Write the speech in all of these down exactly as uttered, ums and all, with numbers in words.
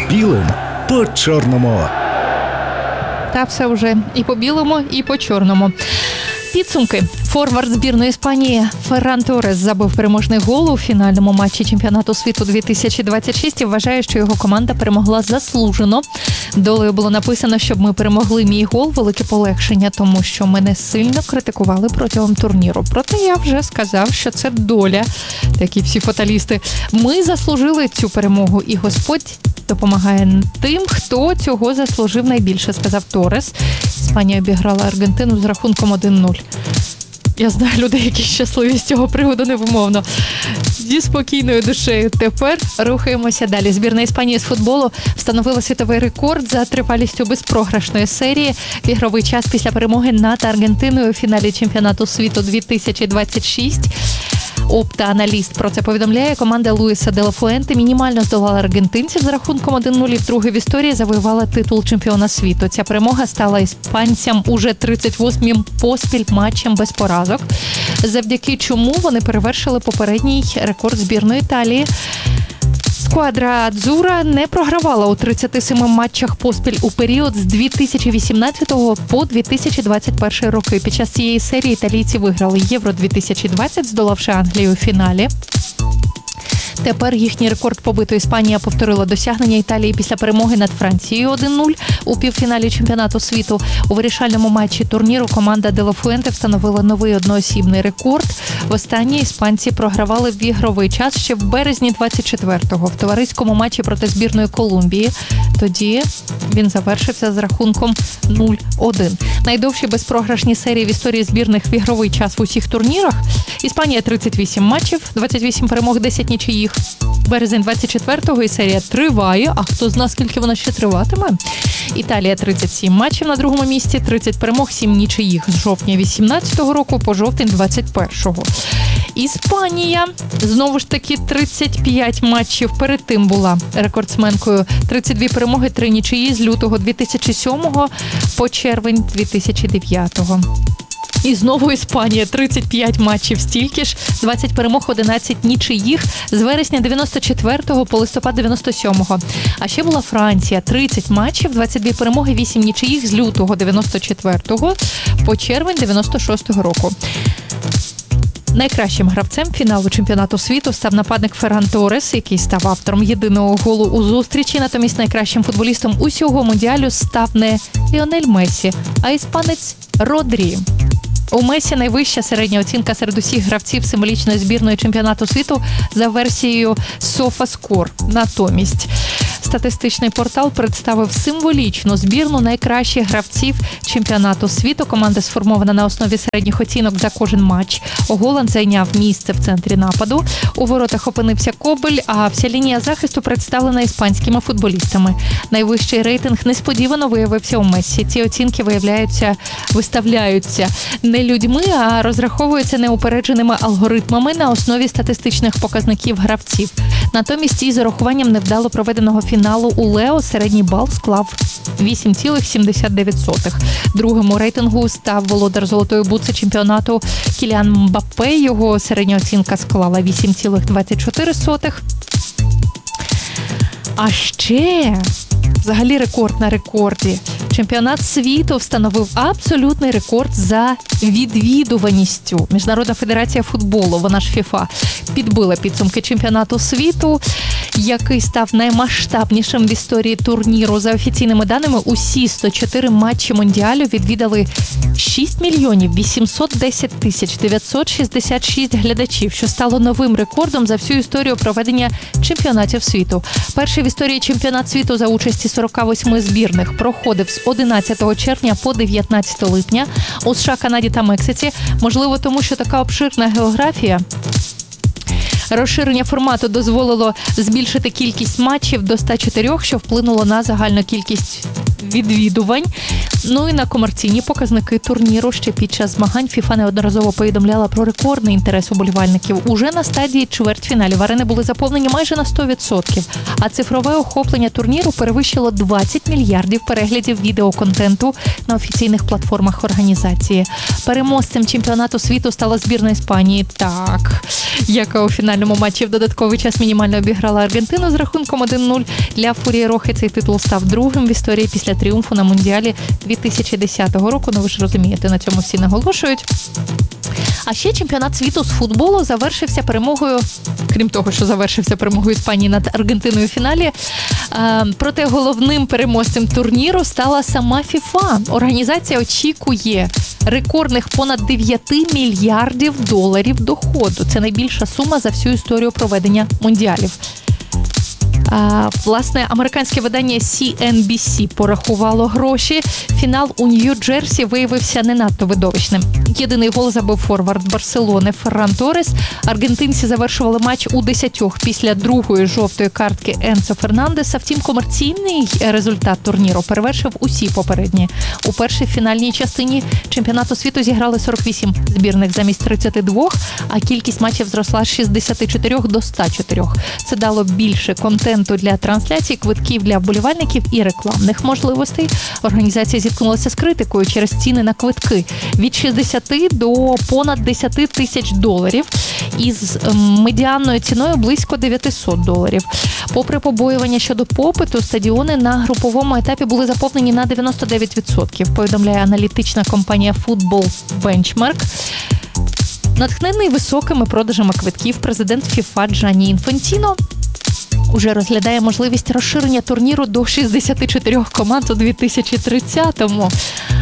білим по чорному. Та все вже і по білому, і по чорному. Підсумки. Форвард збірної Іспанії Ферран Торес забив переможний гол у фінальному матчі чемпіонату світу дві тисячі двадцять шість і вважає, що його команда перемогла заслужено. Долею було написано, щоб ми перемогли мій гол, велике полегшення, тому що мене сильно критикували протягом турніру. Проте я вже сказав, що це доля, такі всі фаталісти. Ми заслужили цю перемогу, і Господь допомагає тим, хто цього заслужив найбільше, сказав Торес. Іспанія обіграла Аргентину з рахунком один нуль. Я знаю людей, які щасливі з цього приводу, невимовно. Зі спокійною душею. Тепер рухаємося далі. Збірна Іспанії з футболу встановила світовий рекорд за тривалістю безпрограшної серії. В ігровий час після перемоги над Аргентиною у фіналі чемпіонату світу дві тисячі двадцять шість. Опта-аналіст про це повідомляє. Команда Луїса де ла Фуенте мінімально здолала аргентинців з рахунком один нуль і вдруге в історії завоювала титул чемпіона світу. Ця перемога стала іспанцям уже тридцять восьмим поспіль матчем без поразок, завдяки чому вони перевершили попередній рекорд збірної Італії. Сквадра Адзура не програвала у тридцяти семи матчах поспіль у період з дві тисячі вісімнадцятого по дві тисячі двадцять перший роки. Під час цієї серії італійці виграли Євро дві тисячі двадцять, здолавши Англію у фіналі. Тепер їхній рекорд побиту. Іспанія повторила досягнення Італії після перемоги над Францією один нуль у півфіналі чемпіонату світу. У вирішальному матчі турніру команда де ла Фуенте встановила новий одноосібний рекорд. Востаннє іспанці програвали в ігровий час ще в березні двадцять четвертого в товариському матчі проти збірної Колумбії. Тоді він завершився з рахунком нуль один. Найдовші безпрограшні серії в історії збірних в ігровий час в усіх турнірах. Іспанія тридцять вісім матчів, двадцять вісім перемог, десять нічиїх. Березень двадцять четвертого і серія триває, а хто знає, скільки вона ще триватиме. Італія тридцять сім матчів на другому місці, тридцять перемог, сім нічиїх з жовтня вісімнадцятого року по жовтень двадцять першого. Іспанія, знову ж таки, тридцять п'ять матчів перед тим була рекордсменкою. тридцять дві перемоги, три нічиї з лютого дві тисячі сьомого по червень дві тисячі дев'ятого. І знову Іспанія, тридцять п'ять матчів стільки ж, двадцять перемог, одинадцять нічиїх з вересня дев'яносто четвертого по листопад дев'яносто сьомого. А ще була Франція, тридцять матчів, двадцять дві перемоги, вісім нічиїх з лютого дев'яносто четвертого по червень дев'яносто шостого року. Найкращим гравцем фіналу чемпіонату світу став нападник Ферран Торес, який став автором єдиного голу у зустрічі. Натомість найкращим футболістом усього Мундіалю став не Ліонель Мессі, а іспанець Родрі. У Месі найвища середня оцінка серед усіх гравців символічної збірної чемпіонату світу за версією SofaScore. Натомість статистичний портал представив символічну збірну найкращих гравців чемпіонату світу. Команда сформована на основі середніх оцінок за кожен матч. Голланд зайняв місце в центрі нападу. У воротах опинився Кобель, а вся лінія захисту представлена іспанськими футболістами. Найвищий рейтинг несподівано виявився у Мессі. Ці оцінки виявляються, виставляються не людьми, а розраховуються неупередженими алгоритмами на основі статистичних показників гравців. Натомість із урахуванням невдало проведеного фіналу у Лео середній бал склав вісім цілих сімдесят дев'ять сотих. Другим у рейтингу став володар золотої бутси чемпіонату Кіліан Мбаппе. Його середня оцінка склала вісім цілих двадцять чотири сотих. А ще, взагалі, рекорд на рекорді. Чемпіонат світу встановив абсолютний рекорд за відвідуваністю. Міжнародна федерація футболу, вона ж ФІФА, підбила підсумки чемпіонату світу, який став наймасштабнішим в історії турніру. За офіційними даними, усі сто чотири матчі Мундіалю відвідали шість мільйонів вісімсот десять тисяч дев'ятсот шістдесят шість глядачів, що стало новим рекордом за всю історію проведення чемпіонатів світу. Перший в історії чемпіонат світу за участі сорок восьми збірних проходив з одинадцятого червня по дев'ятнадцяте липня у США, Канаді та Мексиці. Можливо, тому що така обширна географія. Розширення формату дозволило збільшити кількість матчів до ста чотирьох, що вплинуло на загальну кількість відвідувань. Ну і на комерційні показники турніру. Ще під час змагань ФІФА неодноразово повідомляла про рекордний інтерес уболівальників. Уже на стадії чвертьфіналів арени були заповнені майже на сто відсотків, а цифрове охоплення турніру перевищило двадцять мільярдів переглядів відеоконтенту на офіційних платформах організації. Переможцем чемпіонату світу стала збірна Іспанії. Так, яка у фінальному матчі в додатковий час мінімально обіграла Аргентину з рахунком один нуль. Для Фурії Рохи цей титул став другим в історії після тріумфу на Мундіалі дві тисячі десятого року. Ну ви ж розумієте, на цьому всі наголошують. А ще чемпіонат світу з футболу завершився перемогою, крім того, що завершився перемогою Іспанії над Аргентиною у фіналі. Проте головним переможцем турніру стала сама ФІФА. Організація очікує рекордних понад дев'ять мільярдів доларів доходу. Це найбільша сума за всю історію проведення мундіалів. А, власне, американське видання Сі Ен Би Сі порахувало гроші. Фінал у Нью-Джерсі виявився не надто видовищним. Єдиний гол забив форвард Барселони Ферран Торес. Аргентинці завершували матч у десятьох після другої жовтої картки Енцо Фернандеса. Втім, комерційний результат турніру перевершив усі попередні. У першій фінальній частині чемпіонату світу зіграли сорок вісім збірних замість тридцяти двох, а кількість матчів зросла з шістдесяти чотирьох до ста чотирьох. Це дало більше контенту для трансляцій, квитків для вболівальників і рекламних можливостей. Організація зіткнулася з критикою через ціни на квитки від шістдесяти до понад десяти тисяч доларів із медіанною ціною близько дев'ятсот доларів. Попри побоювання щодо попиту, стадіони на груповому етапі були заповнені на дев'яносто дев'ять відсотків, повідомляє аналітична компанія Football Benchmark. Натхнений високими продажами квитків, президент ФІФА Джанні Інфантіно уже розглядає можливість розширення турніру до шістдесяти чотирьох команд у дві тисячі тридцятому.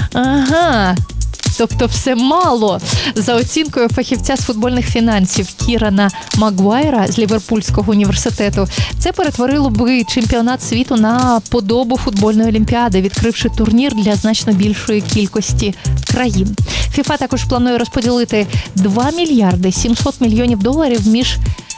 Ага, тобто все мало. За оцінкою фахівця з футбольних фінансів Кірана Магуайра з Ліверпульського університету, це перетворило би чемпіонат світу на подобу футбольної олімпіади, відкривши турнір для значно більшої кількості країн. ФІФА також планує розподілити два мільярди сімсот мільйонів доларів між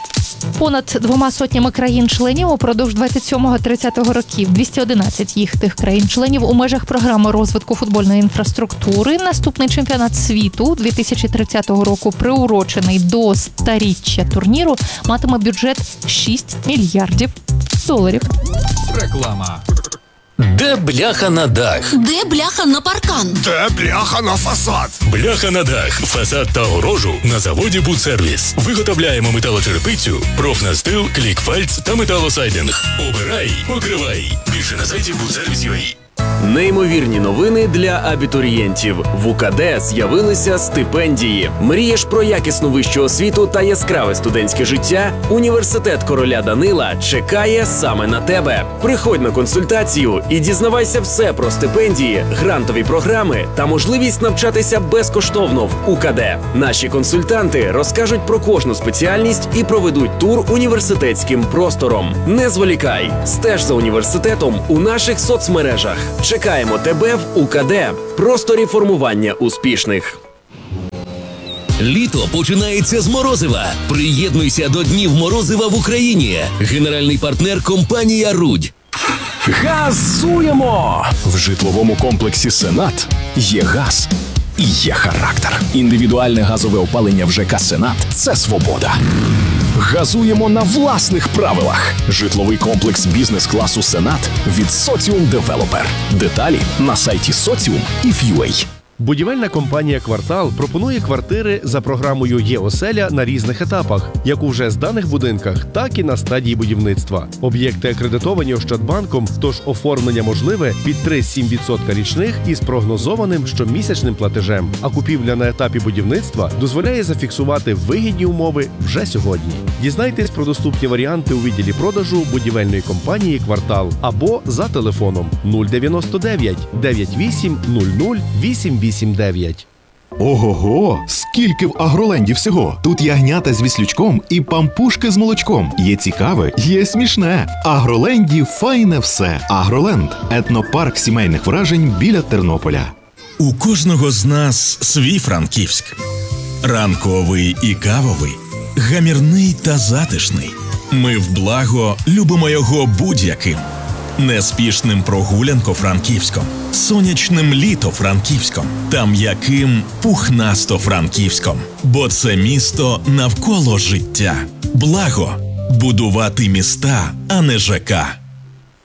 понад двома сотнями країн-членів упродовж двадцять сьомого - тридцятого років. двісті одинадцять їх тих країн-членів у межах програми розвитку футбольної інфраструктури. Наступний чемпіонат світу дві тисячі тридцятого року, приурочений до сторіччя турніру, матиме бюджет шість мільярдів доларів. Реклама. Де бляха на дах? Де бляха на паркан? Де бляха на фасад? Бляха на дах, фасад та огорожу на заводі «Будсервіс». Виготовляємо металочерепицю, профнастил, клікфальц та металосайдинг. Обирай, покривай. Більше на сайті будсервіс крапка ю а. Неймовірні новини для абітурієнтів. В УКД з'явилися стипендії. Мрієш про якісну вищу освіту та яскраве студентське життя? Університет короля Данила чекає саме на тебе. Приходь на консультацію і дізнавайся все про стипендії, грантові програми та можливість навчатися безкоштовно в УКД. Наші консультанти розкажуть про кожну спеціальність і проведуть тур університетським простором. Не зволікай, стеж за університетом у наших соцмережах. Чекаємо тебе в УКД. Просторі формування успішних. Літо починається з морозива. Приєднуйся до Днів морозива в Україні. Генеральний партнер – компанія «Рудь». Газуємо! В житловому комплексі «Сенат» є газ і є характер. Індивідуальне газове опалення в ЖК «Сенат» – це свобода. Газуємо на власних правилах. Житловий комплекс бізнес-класу «Сенат» від «Соціум Девелопер». Деталі на сайті соціум і крапка ю а. Будівельна компанія «Квартал» пропонує квартири за програмою «Є-оселя» на різних етапах, як у вже зданих будинках, так і на стадії будівництва. Об'єкти акредитовані Ощадбанком, тож оформлення можливе під три цілих сім десятих відсотка річних із прогнозованим щомісячним платежем. А купівля на етапі будівництва дозволяє зафіксувати вигідні умови вже сьогодні. Дізнайтесь про доступні варіанти у відділі продажу будівельної компанії «Квартал» або за телефоном нуль дев'яносто дев'ять дев'ять вісім нуль нуль вісім вісім дев'ять. Ого-го! Скільки в Агроленді всього! Тут ягнята з віслючком і пампушки з молочком. Є цікаве, є смішне. В Агроленді файне все. Агроленд – етнопарк сімейних вражень біля Тернополя. У кожного з нас свій Франківськ. Ранковий і кавовий, гамірний та затишний. Ми в благо любимо його будь-яким. Неспішним прогулянко-франківськом, сонячним літо-франківськом та м'яким пухнасто-франківськом. Бо це місто навколо життя. Благо – будувати міста, а не ЖК.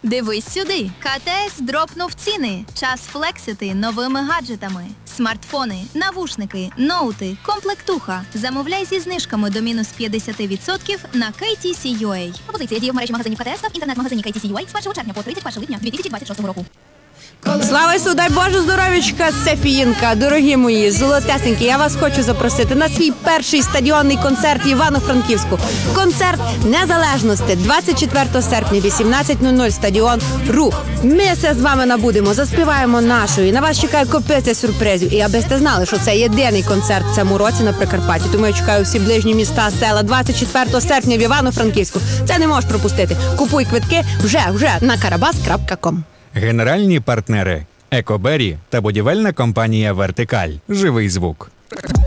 Дивись сюди. КТС дропнув ціни. Час флексити новими гаджетами. Смартфони, навушники, ноути, комплектуха. Замовляй зі знижками до мінус п'ятдесят відсотків на кей ті сі точка ю а. Пропозиція діє в мережі магазинів КТС та в інтернет-магазині кей ті сі точка ю а з першого червня по тридцять першого липня дві тисячі двадцять шостого року. Слава Ісу, дай Боже здоров'ячка, це Фіїнка. Дорогі мої, золотесенькі, я вас хочу запросити на свій перший стадіонний концерт в Івано-Франківську. Концерт Незалежності, двадцять четвертого серпня, вісімнадцять нуль нуль, стадіон Рух. Ми все з вами набудемо, заспіваємо нашою. На вас чекає копиця сюрпризів. І аби сте знали, що це єдиний концерт в цьому році на Прикарпатті. Тому я чекаю всі ближні міста, села, двадцять четвертого серпня в Івано-Франківську. Це не можеш пропустити. Купуй квитки вже, вже на карабас крапка ком. Генеральні партнери Екобері та будівельна компанія Вертикаль. Живий звук.